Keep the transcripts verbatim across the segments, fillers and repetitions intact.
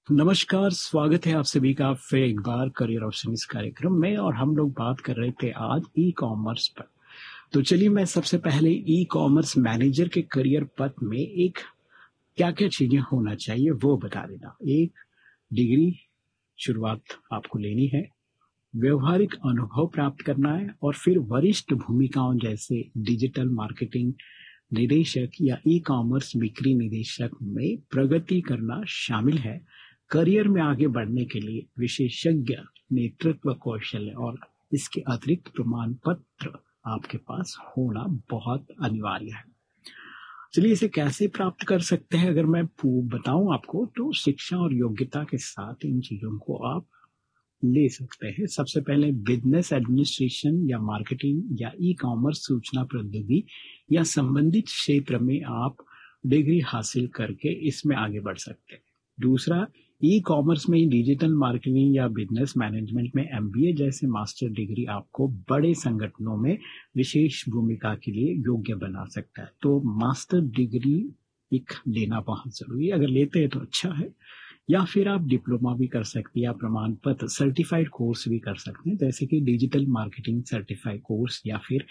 नमस्कार, स्वागत है आप सभी का फिर एक बार करियर ऑप्शन इस कार्यक्रम में। और हम लोग बात कर रहे थे आज ई कॉमर्स पर। तो चलिए मैं सबसे पहले ई कॉमर्स मैनेजर के करियर पथ में एक क्या क्या चीजें होना चाहिए वो बता देना। एक डिग्री शुरुआत आपको लेनी है, व्यवहारिक अनुभव प्राप्त करना है और फिर वरिष्ठ भूमिकाओं जैसे डिजिटल मार्केटिंग निदेशक या ई कॉमर्स बिक्री निदेशक में प्रगति करना शामिल है। करियर में आगे बढ़ने के लिए विशेषज्ञ नेतृत्व कौशल और इसके अतिरिक्त प्रमाण पत्र आपके पास होना बहुत अनिवार्य है। चलिए इसे कैसे प्राप्त कर सकते हैं अगर मैं बताऊं आपको, तो शिक्षा और योग्यता के साथ इन चीजों को आप ले सकते हैं। सबसे पहले बिजनेस एडमिनिस्ट्रेशन या मार्केटिंग या ई कॉमर्स सूचना प्रौद्योगिकी या संबंधित क्षेत्र में आप डिग्री हासिल करके इसमें आगे बढ़ सकते हैं। दूसरा, ई कॉमर्स में डिजिटल मार्केटिंग या बिजनेस मैनेजमेंट में एमबीए जैसे मास्टर डिग्री आपको बड़े संगठनों में विशेष भूमिका के लिए योग्य बना सकता है। तो मास्टर डिग्री एक लेना बहुत जरूरी है, अगर लेते हैं तो अच्छा है। या फिर आप डिप्लोमा भी कर सकते हैं या प्रमाण पत्र सर्टिफाइड कोर्स भी कर सकते हैं, जैसे कि डिजिटल मार्केटिंग सर्टिफाइड कोर्स या फिर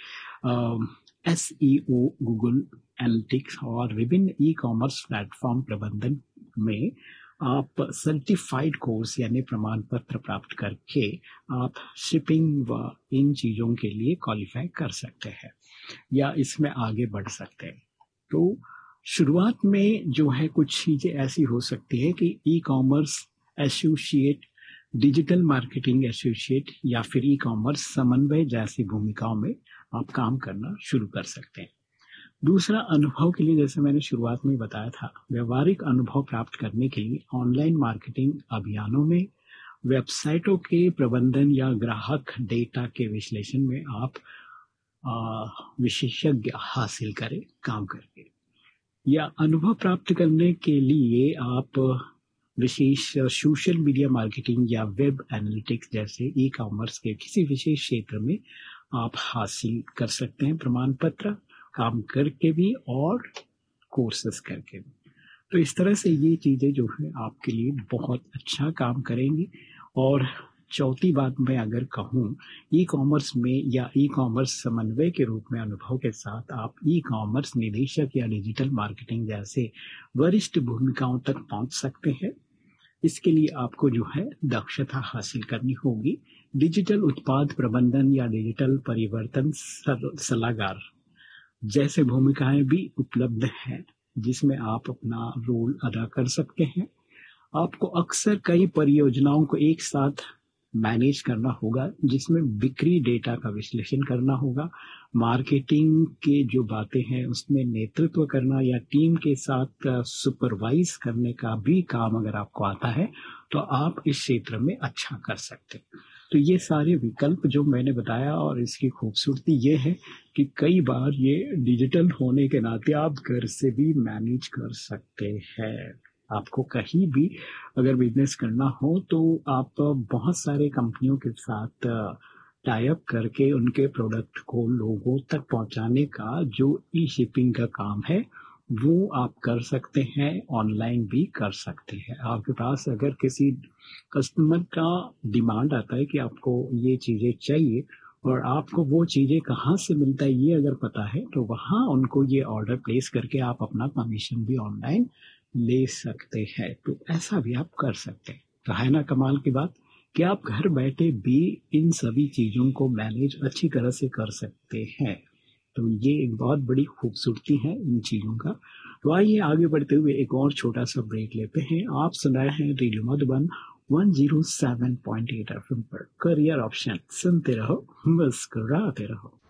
एस ई ओ, गूगल एनालिटिक्स और विभिन्न ई कॉमर्स प्लेटफॉर्म प्रबंधन में आप सर्टिफाइड कोर्स यानी प्रमाण पत्र प्राप्त करके आप शिपिंग व इन चीजों के लिए क्वालिफाई कर सकते हैं या इसमें आगे बढ़ सकते हैं। तो शुरुआत में जो है कुछ चीजें ऐसी हो सकती है कि e commerce associate, digital marketing associate या फिर ई कॉमर्स समन्वय जैसी भूमिकाओं में आप काम करना शुरू कर सकते हैं। दूसरा, अनुभव के लिए जैसे मैंने शुरुआत में बताया था, व्यवहारिक अनुभव प्राप्त करने के लिए ऑनलाइन मार्केटिंग अभियानों में, वेबसाइटों के प्रबंधन या ग्राहक डेटा के विश्लेषण में आप विशेषज्ञ हासिल करें काम करके। या अनुभव प्राप्त करने के लिए आप विशेष सोशल मीडिया मार्केटिंग या वेब एनालिटिक्स जैसे ई कॉमर्स के किसी विशेष क्षेत्र में आप हासिल कर सकते हैं, प्रमाण पत्र काम करके भी और कोर्सेस करके भी। तो इस तरह से ये चीजें जो है आपके लिए बहुत अच्छा काम करेंगी। और चौथी बात मैं अगर कहूँ, ई कॉमर्स में या ई कॉमर्स समन्वय के रूप में अनुभव के साथ आप ई कॉमर्स निदेशक या डिजिटल मार्केटिंग जैसे वरिष्ठ भूमिकाओं तक पहुंच सकते हैं। इसके लिए आपको जो है दक्षता हासिल करनी होगी। डिजिटल उत्पाद प्रबंधन या डिजिटल परिवर्तन सलाहकार जैसे भूमिकाएं भी उपलब्ध हैं जिसमें आप अपना रोल अदा कर सकते हैं। आपको अक्सर कई परियोजनाओं को एक साथ मैनेज करना होगा, जिसमें बिक्री डेटा का विश्लेषण करना होगा, मार्केटिंग के जो बातें हैं उसमें नेतृत्व करना या टीम के साथ सुपरवाइज करने का भी काम अगर आपको आता है तो आप इस क्षेत्र में अच्छा कर सकते हैं। तो ये सारे विकल्प जो मैंने बताया, और इसकी खूबसूरती ये है कि कई बार ये डिजिटल होने के नाते आप घर से भी मैनेज कर सकते हैं। आपको कहीं भी अगर बिजनेस करना हो तो आप बहुत सारे कंपनियों के साथ टाई अप करके उनके प्रोडक्ट को लोगों तक पहुंचाने का जो ई शिपिंग का काम है वो आप कर सकते हैं, ऑनलाइन भी कर सकते हैं। आपके पास अगर किसी कस्टमर का डिमांड आता है कि आपको ये चीजें चाहिए और आपको वो चीजें कहाँ से मिलता है ये अगर पता है, तो वहाँ उनको ये ऑर्डर प्लेस करके आप अपना कमीशन भी ऑनलाइन ले सकते हैं। तो ऐसा भी आप कर सकते हैं। तो है ना कमाल की बात कि आप घर बैठे भी इन सभी चीजों को मैनेज अच्छी तरह से कर सकते हैं। तो ये एक बहुत बड़ी खूबसूरती है इन चीजों का। तो आइए आगे बढ़ते हुए एक और छोटा सा ब्रेक लेते हैं। आप सुनाए हैं रेडियो मधुबन एक सौ सात पॉइंट आठ एफएम पर करियर ऑप्शन। सुनते रहो, मुस्कुराते रहो।